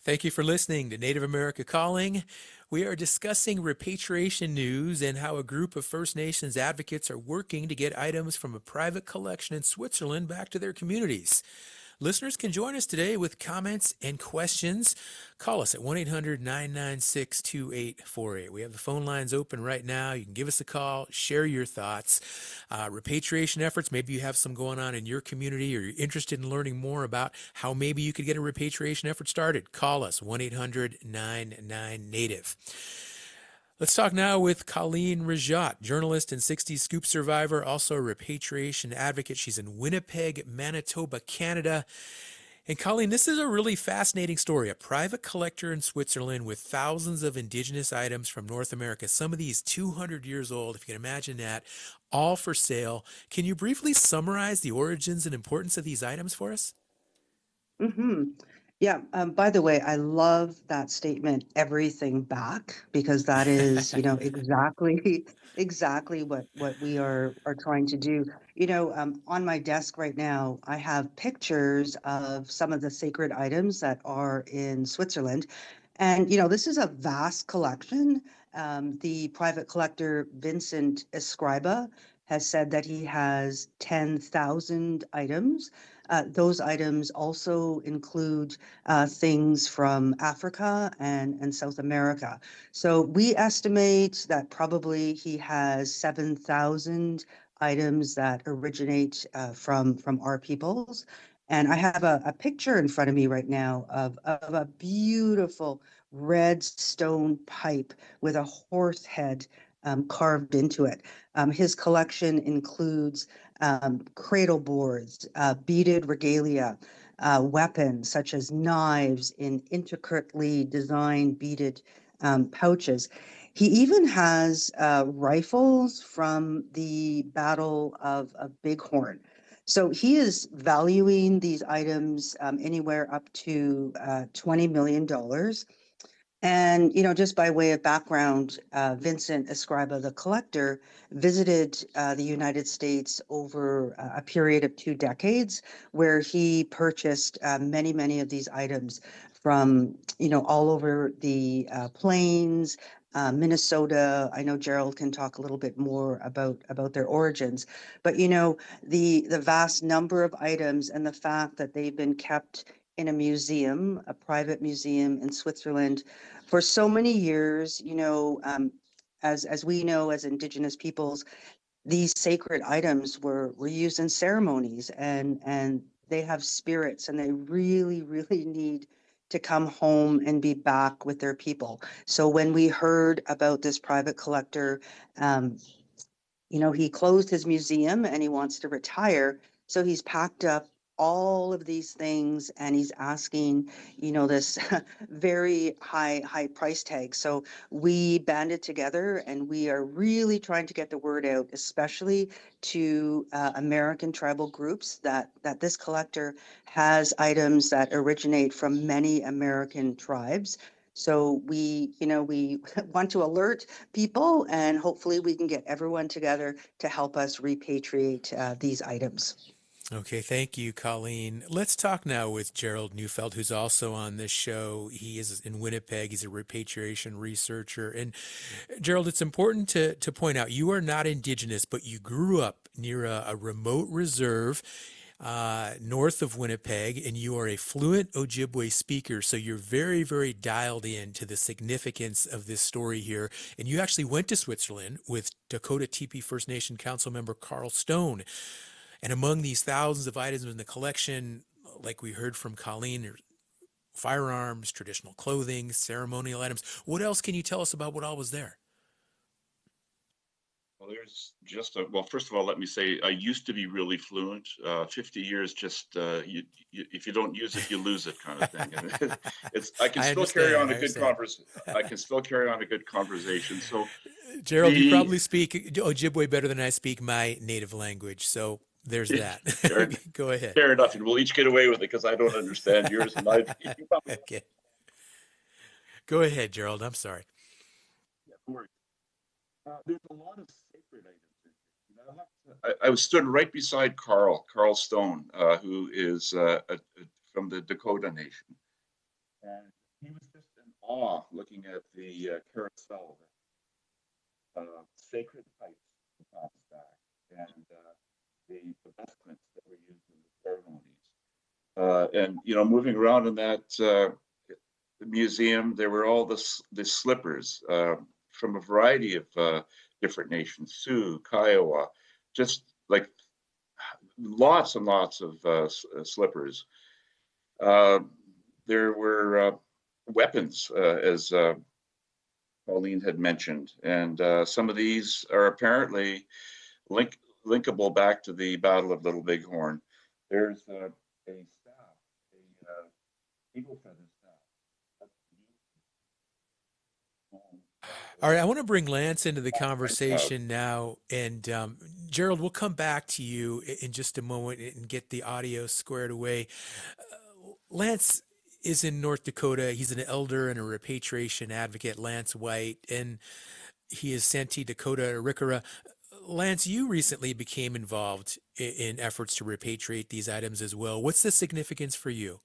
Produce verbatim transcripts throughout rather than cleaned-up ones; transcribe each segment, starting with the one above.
Thank you for listening to Native America Calling. We are discussing repatriation news and how a group of First Nations advocates are working to get items from a private collection in Switzerland back to their communities. Listeners can join us today with comments and questions. Call us at one eight hundred nine nine six two eight four eight. We have the phone lines open right now. You can give us a call, share your thoughts. Uh, repatriation efforts, maybe you have some going on in your community or you're interested in learning more about how maybe you could get a repatriation effort started. Call us, one eight hundred nine nine native. Let's talk now with Colleen Rajat, journalist and sixties scoop survivor, also a repatriation advocate. She's in Winnipeg, Manitoba, Canada. And Colleen, this is a really fascinating story. A private collector in Switzerland with thousands of indigenous items from North America, some of these two hundred years old, if you can imagine that, all for sale. Can you briefly summarize the origins and importance of these items for us? Mm-hmm. Yeah. Um, by the way, I love that statement, everything back, because that is, you know, exactly, exactly what what we are are trying to do. You know, um, on my desk right now, I have pictures of some of the sacred items that are in Switzerland. And, you know, this is a vast collection. Um, the private collector, Vincent Escriba, has said that he has ten thousand items. Uh, those items also include uh, things from Africa and, and South America. So we estimate that probably he has seven thousand items that originate uh, from, from our peoples. And I have a, a picture in front of me right now of, of a beautiful red stone pipe with a horse head um, carved into it. Um, his collection includes um, cradle boards, uh, beaded regalia, uh, weapons such as knives in intricately designed beaded um, pouches. He even has uh, rifles from the Battle of, of Bighorn. So he is valuing these items um, anywhere up to uh, twenty million dollars. And, you know, just by way of background, uh, Vincent Escriba, the collector, visited uh, the United States over uh, a period of two decades where he purchased uh, many, many of these items from, you know, all over the uh, plains, uh, Minnesota. I know Gerald can talk a little bit more about, about their origins, but, you know, the, the vast number of items and the fact that they've been kept in a museum, a private museum in Switzerland for so many years, you know, um, as as we know as Indigenous peoples, these sacred items were were used in ceremonies, and and they have spirits, and they really really need to come home and be back with their people. So when we heard about this private collector, um, you know, he closed his museum and he wants to retire. So he's packed up all of these things and he's asking, you know, this very high, high price tag. So we banded together and we are really trying to get the word out, especially to uh, American tribal groups, that that this collector has items that originate from many American tribes. So we, you know, we want to alert people, and hopefully we can get everyone together to help us repatriate uh, these items. Okay, thank you, Colleen. Let's talk now with Gerald Neufeld, who's also on this show. He is in Winnipeg. He's a repatriation researcher. And Gerald, it's important to, to point out you are not Indigenous, but you grew up near a, a remote reserve uh, north of Winnipeg, and you are a fluent Ojibwe speaker. So you're very, very dialed in to the significance of this story here. And you actually went to Switzerland with Dakota Teepee First Nation Council member Carl Stone. And among these thousands of items in the collection, like we heard from Colleen, there's firearms, traditional clothing, ceremonial items. What else can you tell us about what all was there? Well, there's just a, well, first of all, let me say I used to be really fluent. Uh, fifty years, just uh, you, you, if you don't use it, you lose it, kind of thing. And it's I can I still carry on understand. a I good understand. convers I can still carry on a good conversation. So Gerald, you the probably speak Ojibwe better than I speak my native language. So there's that. fair, Go ahead. fair enough, and we'll each get away with it because I don't understand yours, and I you probably Okay. Go ahead, Gerald. I'm sorry. don't worry. Uh, there's a lot of sacred items in here. You know, I, have to- I, I was stood right beside Carl, Carl Stone, uh, who is uh, a, a, from the Dakota Nation. he was just in awe looking at the uh, carousel, uh, sacred pipes on stack, and uh, the, the vestments that were used in the ceremonies. Uh, and you know, moving around in that uh, museum, there were all the the slippers uh, from a variety of uh, different nations: Sioux, Kiowa, just like lots and lots of uh, slippers. Uh, there were uh, weapons, uh, as uh, Pauline had mentioned, and uh, some of these are apparently link linkable back to the Battle of Little Bighorn. There's uh, a staff, a uh, eagle feather staff. All right, I want to bring Lance into the Uh, conversation now, and um, Gerald, we'll come back to you i- in just a moment and get the audio squared away. Uh, Lance is in North Dakota. He's an elder and a repatriation advocate, Lance White, and he is Santee Dakota Arikara. Lance, you recently became involved i- in efforts to repatriate these items as well. What's the significance for you?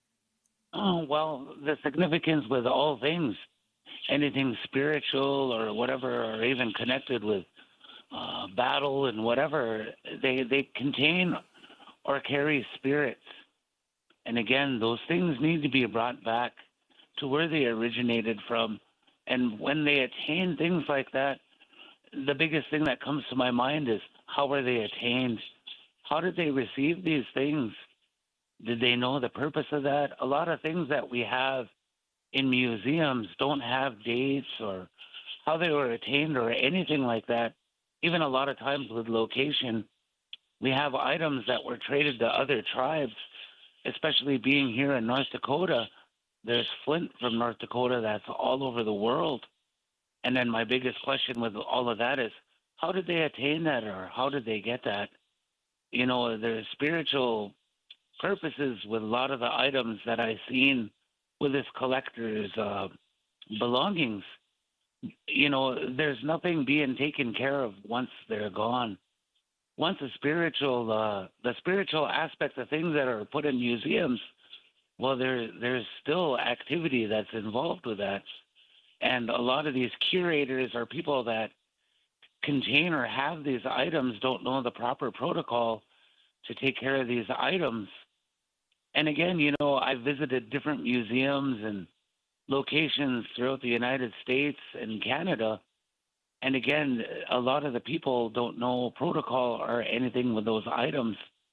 Oh, well, the significance with all things, anything spiritual or whatever, or even connected with uh, battle and whatever, they, they contain or carry spirits. And again, those things need to be brought back to where they originated from. And when they attain things like that, the biggest thing that comes to my mind is how were they attained? How did they receive these things? Did they know the purpose of that? A lot of things that we have in museums don't have dates or how they were attained or anything like that. Even a lot of times with location, we have items that were traded to other tribes, especially being here in North Dakota. There's flint from North Dakota that's all over the world. And then my biggest question with all of that is, how did they attain that or how did they get that? You know, there's spiritual purposes with a lot of the items that I've seen with this collector's uh, belongings. You know, there's nothing being taken care of once they're gone. Once the spiritual, uh, the spiritual aspects of things that are put in museums, well, there there's still activity that's involved with that, and a lot of these curators or people that contain or have these items don't know the proper protocol to take care of these items. And again, you know, I visited different museums and locations throughout the United States and Canada. And again, a lot of the people don't know protocol or anything with those items.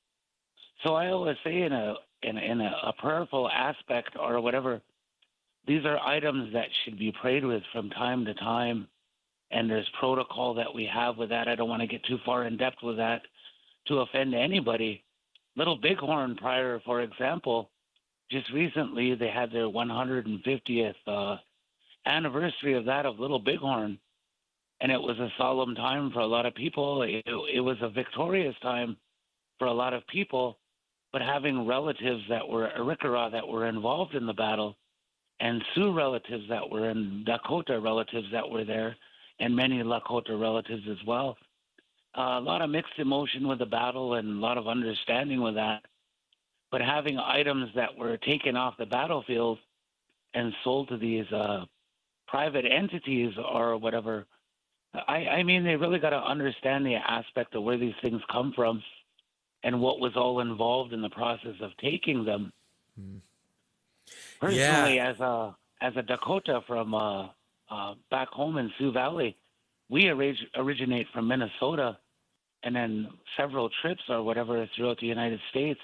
So I always say in a in, in a, a prayerful aspect or whatever, these are items that should be prayed with from time to time. And there's protocol that we have with that. I don't want to get too far in depth with that to offend anybody. Little Bighorn prior, for example, just recently they had their one hundred fiftieth uh, anniversary of that of Little Bighorn, and it was a solemn time for a lot of people. It, it was a victorious time for a lot of people, but having relatives that were Arikara that were involved in the battle, and Sioux relatives that were in Dakota relatives that were there, and many Lakota relatives as well. Uh, a lot of mixed emotion with the battle and a lot of understanding with that. But having items that were taken off the battlefield and sold to these uh, private entities or whatever, I, I mean, they really got to understand the aspect of where these things come from and what was all involved in the process of taking them. Mm. Personally, Yeah. as a as a Dakota from uh, uh, back home in Sioux Valley, we orig- originate from Minnesota, and then several trips or whatever throughout the United States,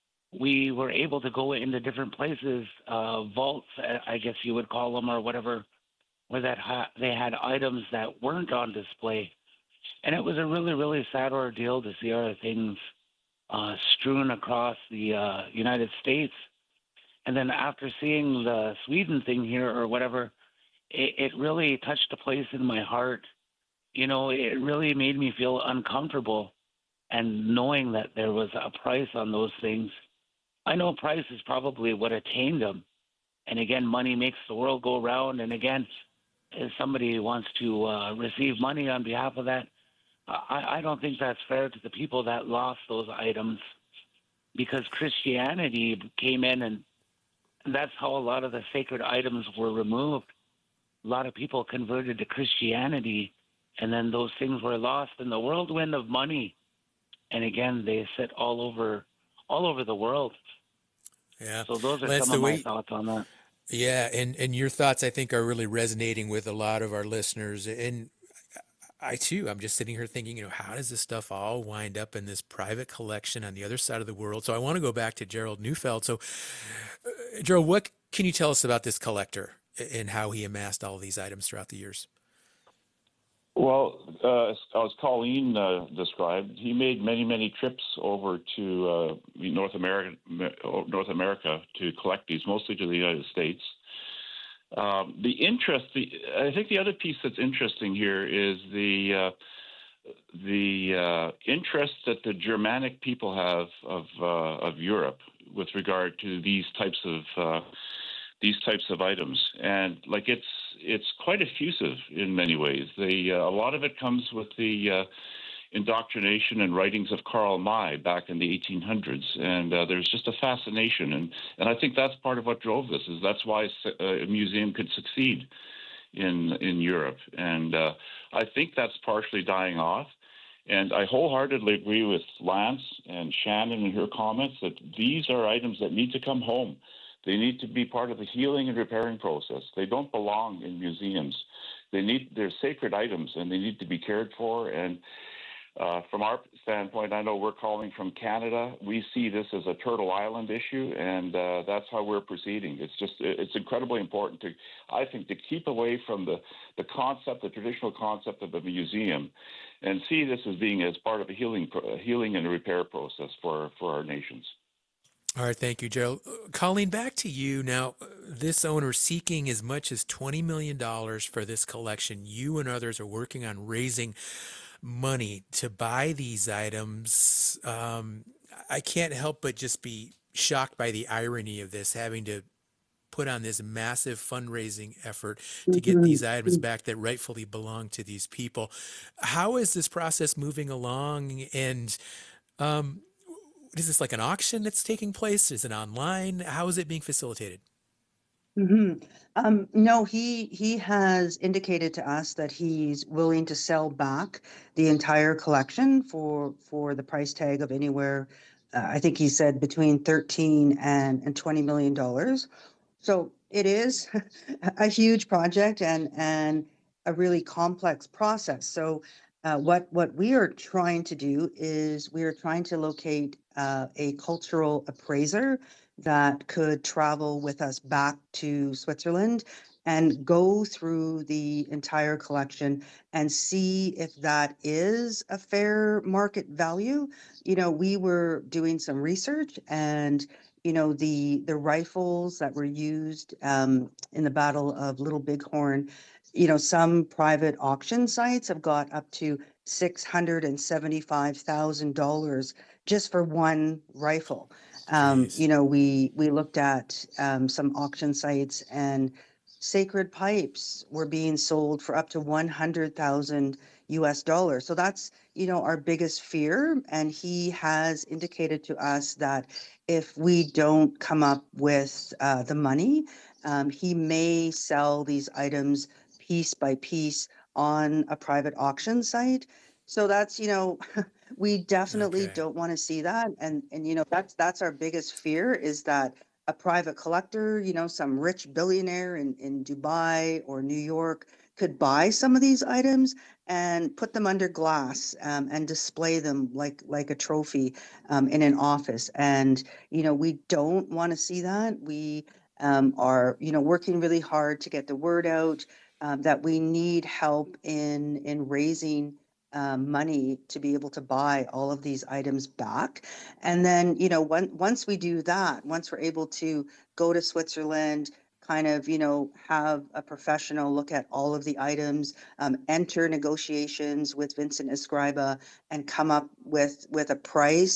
we were able to go into different places, uh, vaults, I guess you would call them, or whatever, where that ha- they had items that weren't on display. And it was a really, really sad ordeal to see our things uh, strewn across the uh, United States. And then after seeing the Sweden thing here or whatever, it, it really touched a place in my heart. You know, it really made me feel uncomfortable. And knowing that there was a price on those things, I know price is probably what attained them. And again, money makes the world go round. And again, if somebody wants to uh, receive money on behalf of that, I, I don't think that's fair to the people that lost those items, because Christianity came in and that's how a lot of the sacred items were removed. A lot of people converted to Christianity, and then those things were lost in the whirlwind of money. And again, they sit all over, all over the world. Yeah. So those are Well, that's some the of my way. thoughts on that. Yeah, and and your thoughts I think are really resonating with a lot of our listeners. And I too, I'm just sitting here thinking, you know, how does this stuff all wind up in this private collection on the other side of the world? So I want to go back to Gerald Neufeld. So, uh, Gerald, what can you tell us about this collector and how he amassed all these items throughout the years? Well, uh, as Colleen uh, described, he made many, many trips over to uh, North America, North America to collect these, mostly to the United States. Um, the interest, the, I think, the other piece that's interesting here is the uh, the uh, interest that the Germanic people have of uh, of Europe with regard to these types of uh, these types of items, and like it's it's quite effusive in many ways. The uh, a lot of it comes with the uh, indoctrination and writings of Karl May back in the eighteen hundreds, and uh, there's just a fascination, and and I think that's part of what drove this. Is that's why a museum could succeed in in Europe, and uh, I think that's partially dying off. And I wholeheartedly agree with Lance and Shannon in her comments that these are items that need to come home. They need to be part of the healing and repairing process. They don't belong in museums. They need, they're sacred items, and they need to be cared for. And uh, from our standpoint, I know we're calling from Canada. We see this as a Turtle Island issue, and uh, that's how we're proceeding. It's just, it's incredibly important to, I think, to keep away from the, the concept, the traditional concept of a museum, and see this as being as part of a healing, a healing and repair process for, for our nations. All right, thank you, Gerald. Uh, Colleen, back to you. Now, uh, this owner seeking as much as twenty million dollars for this collection. You and others are working on raising money to buy these items. Um, I can't help but just be shocked by the irony of this, having to put on this massive fundraising effort to get these items Mhm. back that rightfully belong to these people. How is this process moving along? And um, is this like an auction that's taking place? Is it online? How is it being facilitated? hmm Um, no, he he has indicated to us that he's willing to sell back the entire collection for for the price tag of anywhere. Uh, I think he said between thirteen and and twenty million dollars. So it is a huge project and and a really complex process. So uh, what what we are trying to do is we are trying to locate uh, a cultural appraiser that could travel with us back to Switzerland and go through the entire collection and see if that is a fair market value. You know, we were doing some research, and you know, the the rifles that were used um, in the Battle of Little Bighorn, you know, some private auction sites have got up to six hundred and seventy-five thousand dollars just for one rifle. Um, Jeez. you know, we we looked at um, some auction sites, and sacred pipes were being sold for up to one hundred thousand U S dollars. So that's, you know, our biggest fear. And he has indicated to us that if we don't come up with uh, the money, um, he may sell these items piece by piece on a private auction site. So that's, you know, we definitely Okay. don't want to see that. And, and, you know, that's, that's our biggest fear, is that a private collector, you know, some rich billionaire in, in Dubai or New York could buy some of these items and put them under glass um, and display them like, like a trophy um, in an office. And, you know, we don't want to see that. We um, are, you know, working really hard to get the word out um, that we need help in, in raising um, money to be able to buy all of these items back. And then, you know, when, once we do that, once we're able to go to Switzerland, kind of, you know, have a professional look at all of the items, um, enter negotiations with Vincent Escriba and come up with, with a price,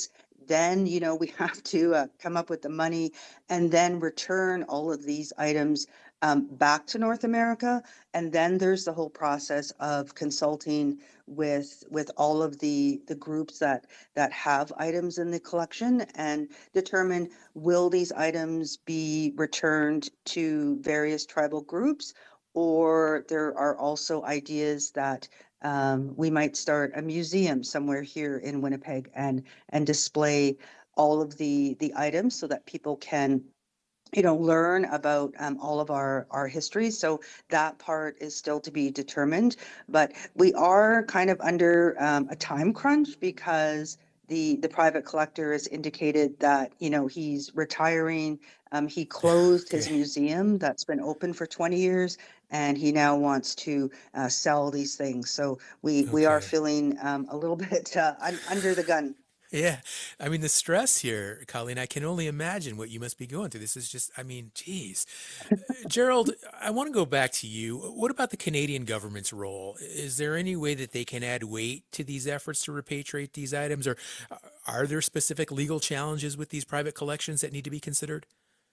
Then, you know, we have to uh, come up with the money and then return all of these items um, back to North America. And then there's the whole process of consulting with with all of the the groups that that have items in the collection and determine, will these items be returned to various tribal groups, or there are also ideas that um, we might start a museum somewhere here in Winnipeg and and display all of the the items so that people can, you know, learn about um, all of our our history. So that part is still to be determined, but we are kind of under um, a time crunch because the the private collector has indicated that, you know, he's retiring. Um, he closed his Okay. museum that's been open for twenty years, and he now wants to uh, sell these things. So we we are Okay. feeling um, a little bit uh, un- under the gun. Yeah. I mean, the stress here, Colleen, I can only imagine what you must be going through. This is just, I mean, geez. Gerald, I want to go back to you. What about the Canadian government's role? Is there any way that they can add weight to these efforts to repatriate these items, or uh, are there specific legal challenges with these private collections that need to be considered?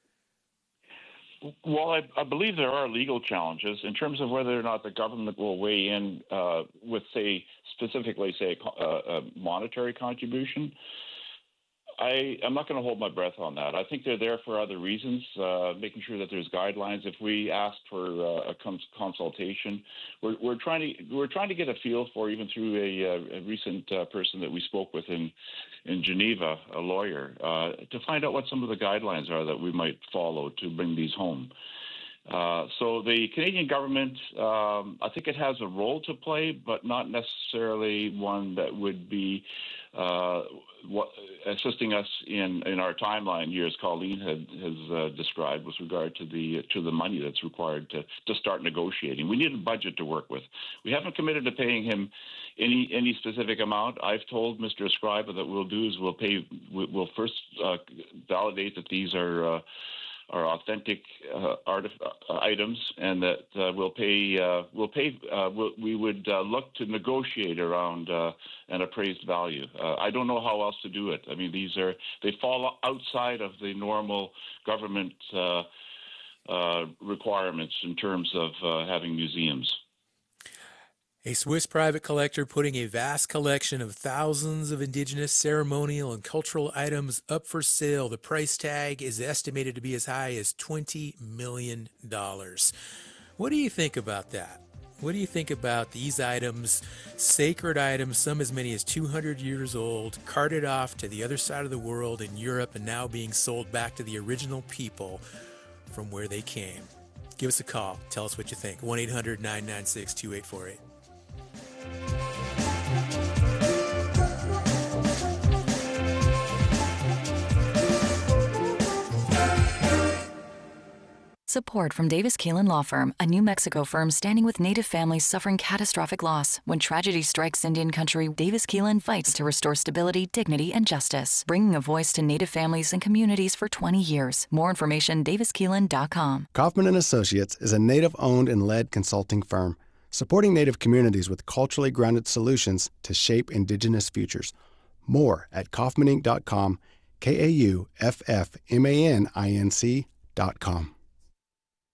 Well, I, I believe there are legal challenges in terms of whether or not the government will weigh in uh, with, say, specifically, say, a, co- a monetary contribution. I, I'm not going to hold my breath on that. I think they're there for other reasons, uh, making sure that there's guidelines. If we ask for uh, a cons- consultation, we're, we're trying to we're trying to get a feel for, even through a, a recent uh, person that we spoke with in in Geneva, a lawyer, uh, to find out what some of the guidelines are that we might follow to bring these home. Uh, so the Canadian government, um, I think it has a role to play, but not necessarily one that would be uh, what, assisting us in, in our timeline here, as Colleen had, has uh, described, with regard to the to the money that's required to, to start negotiating. We need a budget to work with. We haven't committed to paying him any any specific amount. I've told Mister Escriva that we'll do is we'll pay. We'll first uh, validate that these are. Uh, are authentic uh, art uh, items, and that uh, we'll pay. Uh, we'll pay. Uh, we'll, we would uh, look to negotiate around uh, an appraised value. Uh, I don't know how else to do it. I mean, these are they fall outside of the normal government uh, uh, requirements in terms of uh, having museums. A Swiss private collector putting a vast collection of thousands of indigenous ceremonial and cultural items up for sale. The price tag is estimated to be as high as twenty million dollars. What do you think about that? What do you think about these items, sacred items, some as many as two hundred years old, carted off to the other side of the world in Europe and now being sold back to the original people from where they came? Give us a call. Tell us what you think. one eight hundred nine nine six two eight four eight. Support from Davis Keelan Law Firm, a New Mexico firm standing with Native families suffering catastrophic loss. When tragedy strikes Indian country, Davis Keelan fights to restore stability, dignity, and justice, bringing a voice to Native families and communities for twenty years. More information, davis keelan dot com. Kaufman and Associates is a Native-owned and led consulting firm, supporting Native communities with culturally grounded solutions to shape Indigenous futures. More at kaufman inc dot com, K A U F F M A N I N C dot com.